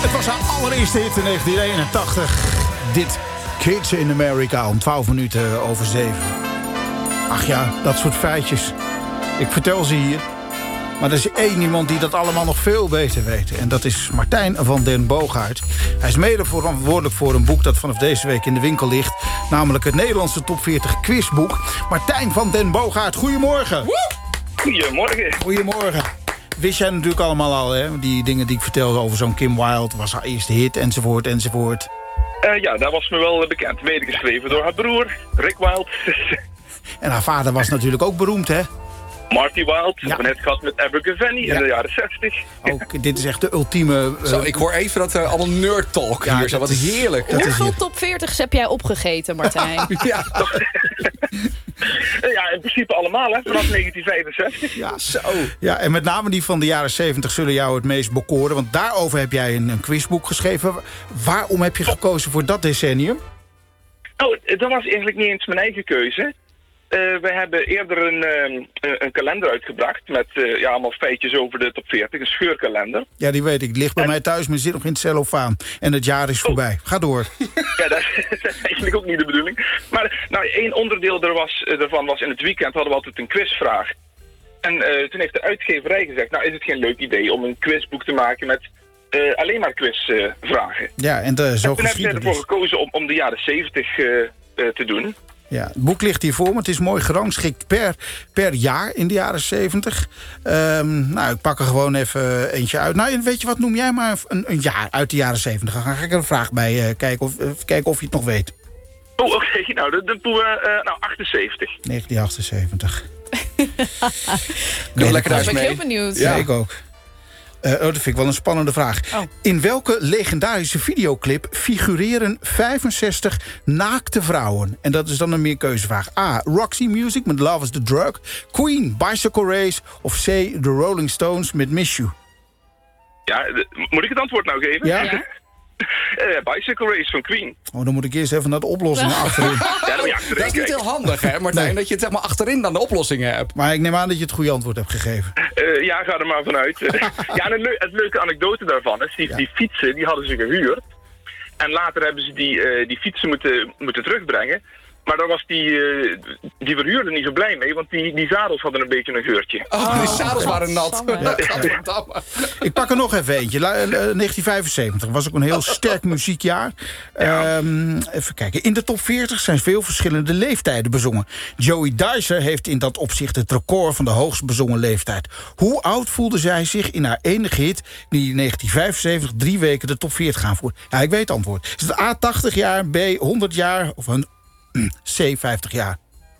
Het was haar allereerste hit in 1981. Dit Kids in America om 12 minuten over 7. Ach ja, dat soort feitjes. Ik vertel ze hier. Maar er is één iemand die dat allemaal nog veel beter weet. En dat is Martijn van den Boogaard. Hij is mede verantwoordelijk voor een boek dat vanaf deze week in de winkel ligt. Namelijk het Nederlandse Top 40 quizboek. Martijn van den Boogaard, goedemorgen. Goedemorgen. Goedemorgen. Wist jij natuurlijk allemaal al, hè? Die dingen die ik vertelde over zo'n Kim Wilde. Was haar eerste hit, enzovoort, enzovoort. Ja, dat was me wel bekend. Medegeschreven door haar broer, Rick Wilde. En haar vader was natuurlijk ook beroemd, hè? Marty Wilde, Ja. hebben net gehad met Abergavenny in de jaren 60. Ook, dit is echt de ultieme... Zo, ik hoor even dat allemaal nerd talk Ja, hier. Zo, dat wat is- heerlijk. dat is Hoeveel hier. top 40's heb jij opgegeten, Martijn? Ja, Ja, in principe allemaal, hè, vanaf 1965. Ja, zo. ja, en met name die van de jaren 70 zullen jou het meest bekoren. Want daarover heb jij een quizboek geschreven. Waarom heb je gekozen voor dat decennium? Nou, dat was eigenlijk niet eens mijn eigen keuze. We hebben eerder een kalender uitgebracht met allemaal feitjes over de top 40, een scheurkalender. Ja, die weet ik. Die ligt bij mij thuis, maar die zit nog in het cellofaan. En het jaar is voorbij. Ga door. Ja, dat is eigenlijk ook niet de bedoeling. Maar nou, één onderdeel daarvan was in het weekend hadden we altijd een quizvraag. En toen heeft de uitgeverij gezegd, nou is het geen leuk idee om een quizboek te maken met alleen maar quizvragen. Ja, en zo Toen hebben zij geschieden ervoor dus. gekozen om de jaren 70 te doen. Ja, het boek ligt hier voor me. Het is mooi gerangschikt per jaar in de jaren 70. Nou, ik pak er gewoon even eentje uit. Nou, weet je wat, noem jij maar een jaar uit de jaren 70. Dan ga ik er een vraag bij kijken of je het nog weet. Oh, oké. Nou, dan doen we 78. 1978. Doe lekker Daar thuis ben ik heel mee. benieuwd. Ja, ik ook. Dat vind ik wel een spannende vraag. Oh. In welke legendarische videoclip figureren 65 naakte vrouwen? En dat is dan een meerkeuzevraag. A. Roxy Music met Love is the Drug. Queen, Bicycle Race. Of C. The Rolling Stones met Miss You. Ja, moet ik het antwoord nou geven? Ja? Ja? Bicycle Race van Queen. Oh, dan moet ik eerst even naar de oplossingen achterin. Ja, dan moet je achterin Dat is niet kijken. heel handig, hè, Martijn? Nee. Dat je het zeg maar achterin dan de oplossingen hebt. Maar ik neem aan dat je het goede antwoord hebt gegeven. Ja, ga er maar vanuit. Ja, en het leuke anekdote daarvan is, die fietsen, die hadden ze gehuurd. En later hebben ze die fietsen moeten terugbrengen. Maar daar was die verhuurder niet zo blij mee, want die zadels hadden een beetje een geurtje. Oh, die zadels waren nat. Gadverdamme. Ik pak er nog even eentje. 1975 was ook een heel sterk muziekjaar. Even kijken. In de top 40 zijn veel verschillende leeftijden bezongen. Joey Dicer heeft in dat opzicht het record van de hoogst bezongen leeftijd. Hoe oud voelde zij zich in haar enige hit die in 1975 3 weken de top 40 gaan voeren? Ja, ik weet het antwoord. Is het A 80 jaar, B 100 jaar of een C 50 jaar?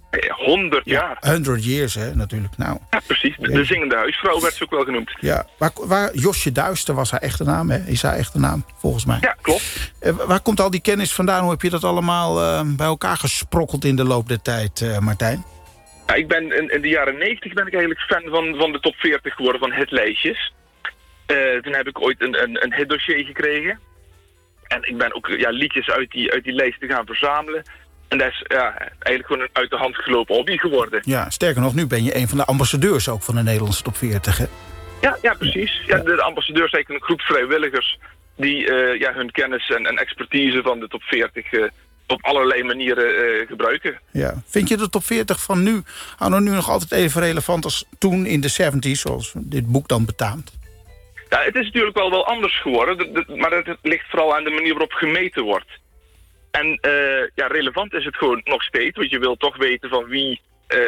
100 jaar. 100 years, hè, natuurlijk. Nou, Ja, precies. De zingende huisvrouw werd ze ook wel genoemd. ja. Waar Josje Duister was haar echte naam, hè? Is haar echte naam, volgens mij. Ja, klopt. Waar komt al die kennis vandaan? Hoe heb je dat allemaal bij elkaar gesprokkeld in de loop der tijd, Martijn? Ja, ik ben in de jaren 90 ben ik eigenlijk fan van de top 40 geworden van hitlijstjes. Toen heb ik ooit een hitdossier gekregen. En ik ben ook liedjes uit die lijsten gaan verzamelen. En dat is eigenlijk gewoon een uit de hand gelopen hobby geworden. Ja, sterker nog, nu ben je een van de ambassadeurs ook van de Nederlandse top 40, hè? Ja, precies. Ja, de ambassadeurs zijn een groep vrijwilligers die hun kennis en expertise van de top 40 op allerlei manieren gebruiken. Ja. Vind je de top 40 van nu nog altijd even relevant als toen in de 70s, zoals dit boek dan betaamt? Ja, het is natuurlijk wel anders geworden, maar het ligt vooral aan de manier waarop gemeten wordt. En relevant is het gewoon nog steeds, want je wil toch weten van wie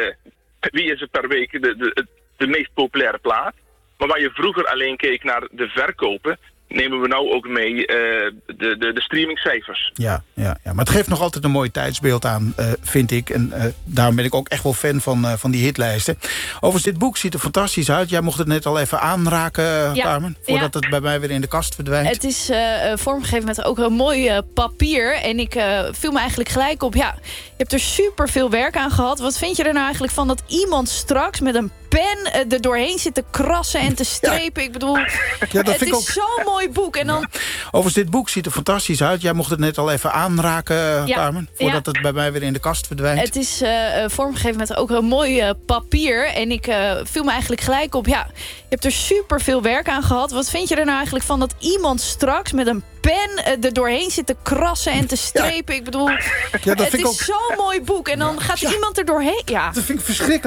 is er per week de meest populaire plaat. Maar waar je vroeger alleen keek naar de verkopen, nemen we nou ook mee de streamingcijfers. Ja, maar het geeft nog altijd een mooi tijdsbeeld aan, vind ik. En daarom ben ik ook echt wel fan van die hitlijsten. Overigens, dit boek ziet er fantastisch uit. Jij mocht het net al even aanraken, Carmen. Voordat het bij mij weer in de kast verdwijnt. Het is vormgegeven met ook een mooi papier. En ik viel me eigenlijk gelijk op. Ja, je hebt er super veel werk aan gehad. Wat vind je er nou eigenlijk van dat iemand straks met een pen er doorheen zit te krassen en te strepen? Ik bedoel, Ja, dat het vind ik is ook. zo'n mooi boek. En dan Overigens, dit boek ziet er fantastisch uit. Jij mocht het net al even aanraken, Carmen. Voordat ja. het bij mij weer in de kast verdwijnt. Het is vormgegeven met ook een mooi papier. En ik viel me eigenlijk gelijk op. Ja, je hebt er super veel werk aan gehad. Wat vind je er nou eigenlijk van dat iemand straks met een pen er doorheen zit te krassen en te strepen? Ik bedoel, Ja, dat het vind ik is zo'n mooi boek. En dan gaat iemand er doorheen. Ja. Dat vind ik verschrikkelijk.